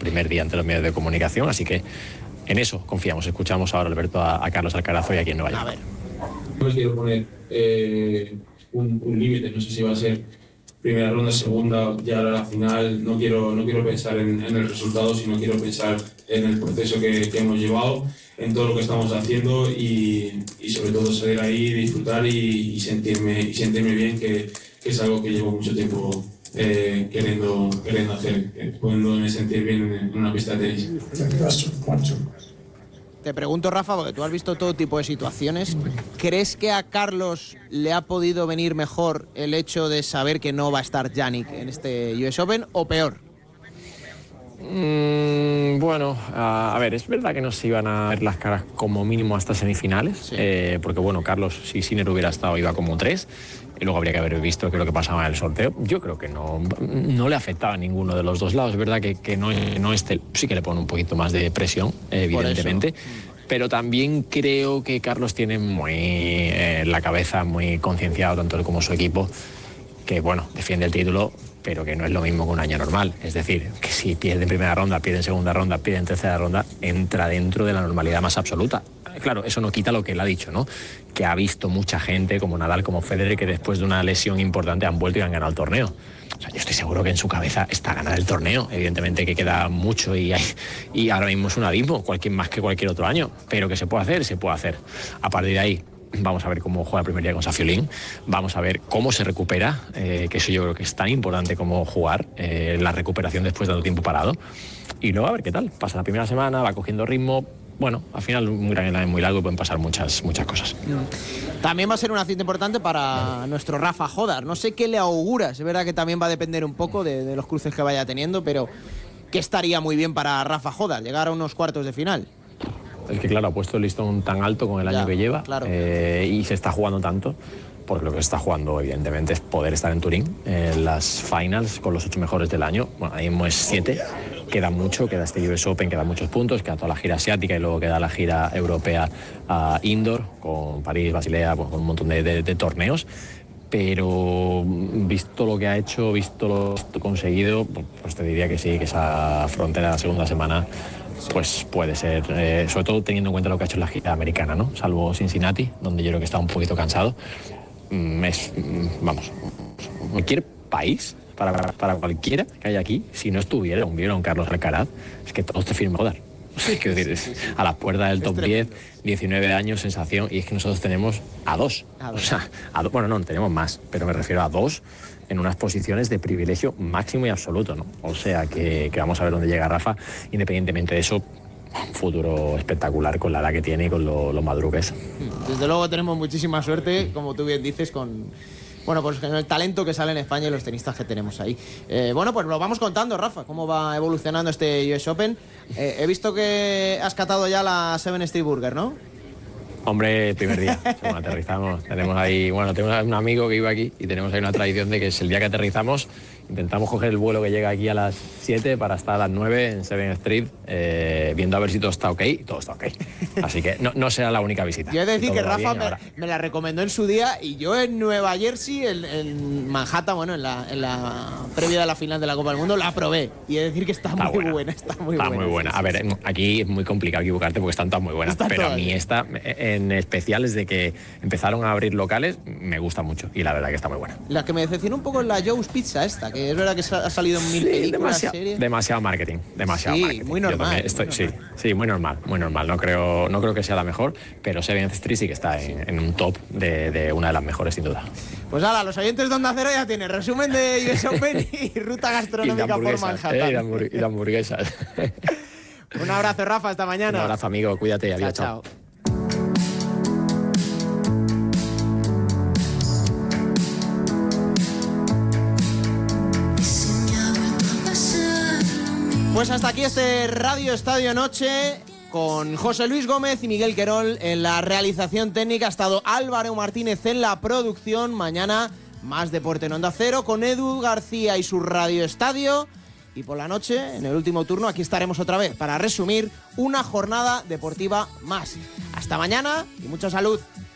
primer día ante los medios de comunicación, así que en eso confiamos. Escuchamos ahora, Alberto, a Carlos Alcaraz hoy aquí en Nueva York. A ver. No quiero poner un límite, no sé si va a ser primera ronda, segunda, ya ahora la final. No quiero pensar en el resultado, sino quiero pensar en el proceso que hemos llevado, en todo lo que estamos haciendo y sobre todo salir ahí, disfrutar y sentirme bien, que es algo que llevo mucho tiempo queriendo hacer, pudiéndome sentir bien en una pista de tenis. Te pregunto, Rafa, porque tú has visto todo tipo de situaciones. ¿Crees que a Carlos le ha podido venir mejor el hecho de saber que no va a estar Jannik en este US Open o peor? Bueno, a ver, es verdad que no se iban a ver las caras como mínimo hasta semifinales, sí. Porque bueno, Carlos, si Sinner hubiera estado, iba como 3, y luego habría que haber visto qué es lo que pasaba en el sorteo. Yo creo que no le afectaba a ninguno de los dos lados. Es verdad que no esté, sí que le pone un poquito más de presión, evidentemente, pero también creo que Carlos tiene muy la cabeza muy concienciado, tanto él como su equipo, que bueno, defiende el título, pero que no es lo mismo que un año normal. Es decir, que si pierde en primera ronda, pierde en segunda ronda, pierde en tercera ronda, entra dentro de la normalidad más absoluta. Claro, eso no quita lo que él ha dicho, ¿no? Que ha visto mucha gente, como Nadal, como Federer, que después de una lesión importante han vuelto y han ganado el torneo. O sea, yo estoy seguro que en su cabeza está ganar el torneo. Evidentemente que queda mucho y ahora mismo es un abismo, más que cualquier otro año. Pero que se puede hacer. A partir de ahí, vamos a ver cómo juega el primer día con Safiulín, vamos a ver cómo se recupera, que eso yo creo que es tan importante como jugar, la recuperación después de tanto tiempo parado, y luego a ver qué tal, pasa la primera semana, va cogiendo ritmo. Bueno, al final un Grand Slam es muy largo y pueden pasar muchas cosas. También va a ser una cita importante para nuestro Rafa Jodar. No sé qué le auguras, es verdad que también va a depender un poco de los cruces que vaya teniendo, pero ¿qué estaría muy bien para Rafa Jodar? Llegar a unos cuartos de final. Es que claro, ha puesto el listón tan alto con el año que lleva, claro. Y se está jugando tanto, porque lo que se está jugando evidentemente es poder estar en Turín, en las finals con los 8 mejores del año. Bueno, ahí mismo es 7, queda mucho, queda este US Open, quedan muchos puntos, queda toda la gira asiática y luego queda la gira europea indoor, con París, Basilea, pues, con un montón de torneos. Pero visto lo que ha hecho, visto lo que ha conseguido, pues te diría que sí, que esa frontera de la segunda semana pues puede ser, sobre todo teniendo en cuenta lo que ha hecho en la gira americana, ¿no? Salvo Cincinnati, donde yo creo que está un poquito cansado. Vamos, cualquier país, para cualquiera que haya aquí, si no estuviera un Carlos Alcaraz, es que todos te firman Jodar. Quiero decir, a la puerta del top 10, 19 años, sensación, y es que nosotros tenemos a 2. O sea, bueno, no, tenemos más, pero me refiero a 2 en unas posiciones de privilegio máximo y absoluto, ¿no? O sea que vamos a ver dónde llega Rafa, independientemente de eso, un futuro espectacular con la edad que tiene y con lo maduro que es. Desde luego tenemos muchísima suerte, como tú bien dices, con el talento que sale en España y los tenistas que tenemos ahí. Bueno, pues lo vamos contando, Rafa, cómo va evolucionando este US Open. He visto que has catado ya la Seven Street Burger, ¿no? Hombre, el primer día, según aterrizamos, tenemos un amigo que vive aquí y tenemos ahí una tradición de que es el día que aterrizamos, intentamos coger el vuelo que llega aquí a las 7 para estar a las 9 en Seven Street, viendo a ver si todo está ok, y todo está ok. Así que no será la única visita. Yo he de decir que Rafa me la recomendó en su día, y yo en Nueva Jersey, en Manhattan, bueno, en la previa de la final de la Copa del Mundo, la probé. Y he de decir que está muy buena. Está muy buena. A ver, aquí es muy complicado equivocarte porque están todas muy buenas. Pero a mí esta, en especial desde que empezaron a abrir locales, me gusta mucho. Y la verdad que está muy buena. La que me decepcionó un poco es la Joe's Pizza esta, que es verdad que ha salido en 1000 películas, series. Demasiado marketing. Sí, muy normal. Sí, muy normal. No creo que sea la mejor, pero Seven Street sí que está en un top de una de las mejores, sin duda. Pues ala, los oyentes de Onda Cero ya tienen resumen de US Open y ruta gastronómica por Manhattan. Y de hamburguesas. Un abrazo, Rafa, hasta mañana. Un abrazo, amigo, cuídate, adiós, chao. Pues hasta aquí este Radio Estadio Noche con José Luis Gómez y Miguel Querol en la realización técnica. Ha estado Álvaro Martínez en la producción. Mañana más deporte en Onda Cero con Edu García y su Radio Estadio. Y por la noche, en el último turno, aquí estaremos otra vez para resumir una jornada deportiva más. Hasta mañana y mucha salud.